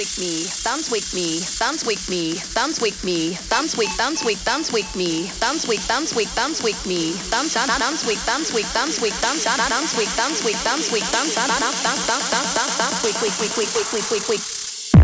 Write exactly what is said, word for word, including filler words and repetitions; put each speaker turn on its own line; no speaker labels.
with me, dance with me, dance with me, dance with me, dance with, dance with, dance with me, dance with, dance with, dance with me, dance, dance with, dance with, dance with, dance, dance with, dance with, dance with, dance, dance, dance, dance, dance, dance, dance, with, with, with, with, with, with, with, with.